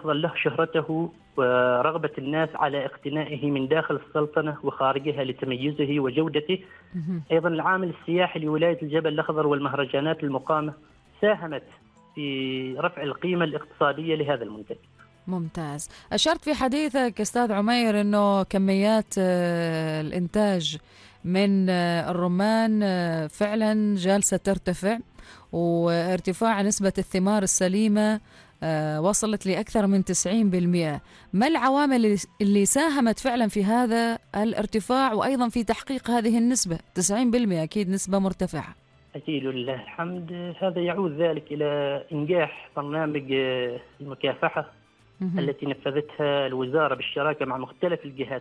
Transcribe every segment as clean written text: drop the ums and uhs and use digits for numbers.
الأخضر له شهرته ورغبة الناس على اقتنائه من داخل السلطنة وخارجها لتميزه وجودته. أيضا العامل السياحي لولاية الجبل الأخضر والمهرجانات المقامة ساهمت في رفع القيمة الاقتصادية لهذا المنتج. ممتاز. أشرت في حديثك أستاذ عمير أنه كميات الإنتاج من الرمان فعلا جالسة ترتفع، وارتفاع نسبة الثمار السليمة وصلت لأكثر من 90%. ما العوامل اللي ساهمت فعلا في هذا الارتفاع وأيضا في تحقيق هذه النسبة 90%؟ أكيد نسبة مرتفعة. أكيد لله الحمد. هذا يعود ذلك إلى إنجاح برنامج المكافحة التي نفذتها الوزارة بالشراكة مع مختلف الجهات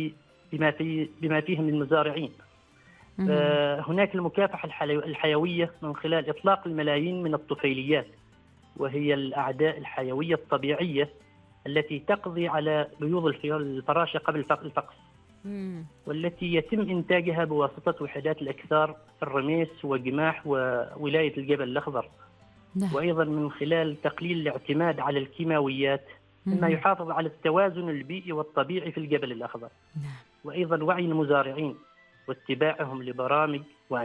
بما فيهم المزارعين. هناك المكافحة الحيوية من خلال إطلاق الملايين من الطفيليات، وهي الأعداء الحيوية الطبيعية التي تقضي على بيوض الفراشة قبل الفقس، والتي يتم إنتاجها بواسطة وحدات الأكثار في الرميس وجماح وولاية الجبل الأخضر. وأيضا من خلال تقليل الاعتماد على الكيماويات مما يحافظ على التوازن البيئي والطبيعي في الجبل الأخضر. وأيضا وعي المزارعين واتباعهم لبرامج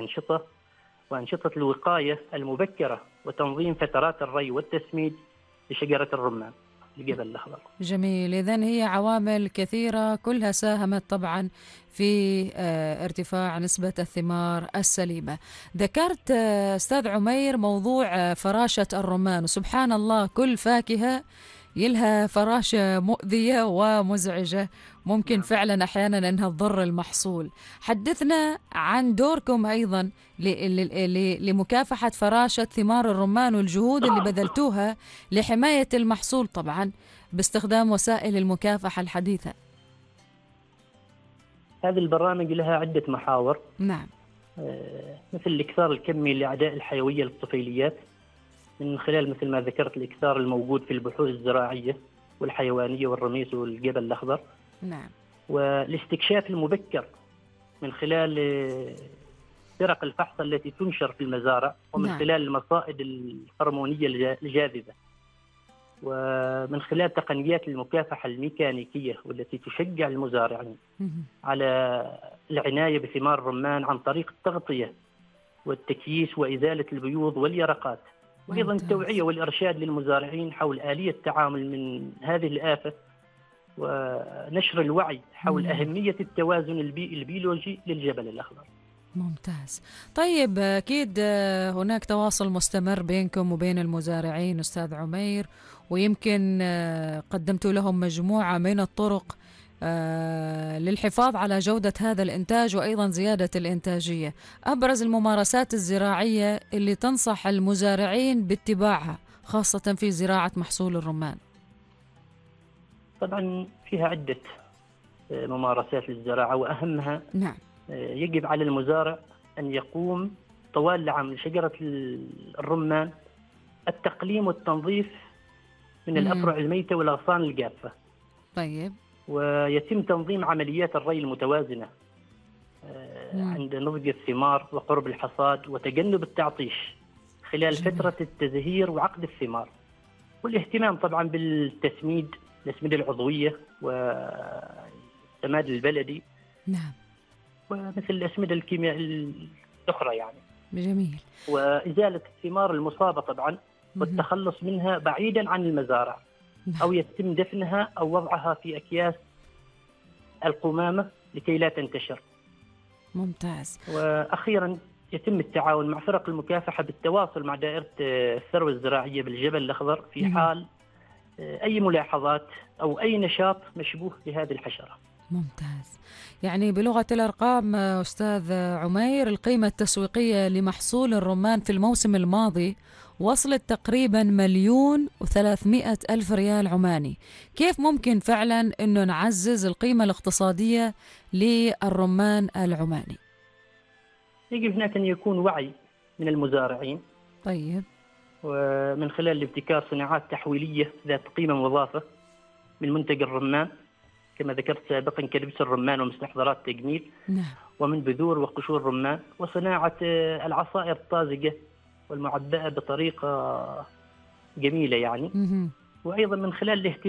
وأنشطة الوقاية المبكرة وتنظيم فترات الري والتسميد لشجرة الرمان الجبل الأخضر. جميل. إذن هي عوامل كثيرة كلها ساهمت طبعا في ارتفاع نسبة الثمار السليمة. ذكرت أستاذ عمير موضوع فراشة الرمان، وسبحان الله كل فاكهة يلها فراشة مؤذية ومزعجة، ممكن فعلا أحيانا أنها تضر المحصول. حدثنا عن دوركم أيضا لمكافحة فراشة ثمار الرمان والجهود اللي بذلتوها لحماية المحصول طبعا باستخدام وسائل المكافحة الحديثة. هذه البرامج لها عدة محاور. نعم. مثل الإكثار الكمي لأعداء الحيوية للطفيليات من خلال مثل ما ذكرت الإكثار الموجود في البحوث الزراعية والحيوانية والرميس والجبل الأخضر. نعم. والاستكشاف المبكر من خلال فرق الفحص التي تنشر في المزارع، ومن خلال المصائد الهرمونية الجاذبة، ومن خلال تقنيات المكافحة الميكانيكية والتي تشجع المزارعين على العناية بثمار الرمان عن طريق التغطية والتكييس وإزالة البيوض واليرقات، وأيضا التوعية والإرشاد للمزارعين حول آلية التعامل من هذه الآفة، ونشر الوعي حول أهمية التوازن البيئي البيولوجي للجبل الأخضر. ممتاز. طيب أكيد هناك تواصل مستمر بينكم وبين المزارعين أستاذ عمير، ويمكن قدمتوا لهم مجموعة من الطرق للحفاظ على جودة هذا الإنتاج وأيضا زيادة الإنتاجية. أبرز الممارسات الزراعية اللي تنصح المزارعين باتباعها خاصة في زراعة محصول الرمان؟ طبعا فيها عدة ممارسات للزراعة، وأهمها يجب على المزارع أن يقوم طوال العام لشجرة الرمان التقليم والتنظيف من الأفرع الميتة والأغصان الجافة. طيب. ويتم تنظيم عمليات الري المتوازنة عند نضج الثمار وقرب الحصاد، وتجنب التعطيش خلال فترة التزهير وعقد الثمار، والاهتمام طبعا بالتسميد، الأسمدة العضوية والسماد البلدي. نعم. ومثل الأسمدة الكيميائية الأخرى يعني. جميل. وإزالة الثمار المصابة طبعا والتخلص منها بعيدا عن المزارع، أو يتم دفنها أو وضعها في أكياس القمامة لكي لا تنتشر. ممتاز. وأخيرا يتم التعاون مع فرق المكافحة بالتواصل مع دائرة الثروة الزراعية بالجبل الأخضر في حال أي ملاحظات أو أي نشاط مشبوه لهذه الحشرة. ممتاز. يعني بلغة الأرقام أستاذ عمير، القيمة التسويقية لمحصول الرمان في الموسم الماضي وصلت تقريبا 1,300,000 ريال عماني. كيف ممكن فعلا أنه نعزز القيمة الاقتصادية للرمان العماني؟ يجب هناك أن يكون وعي من المزارعين. طيب. ومن خلال ابتكار صناعات تحويلية ذات قيمة مضافة من منتج الرمان كما ذكرت سابقا كلبس الرمان ومستحضرات تجميل. نعم. ومن بذور وقشور الرمان، وصناعة العصائر الطازجة والمعبأة بطريقة جميلة يعني. وأيضا من خلال الاهتمام